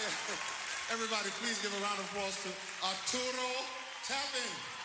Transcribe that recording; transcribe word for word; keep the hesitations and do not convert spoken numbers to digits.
Everybody, please give a round of applause to Arturo Tappan.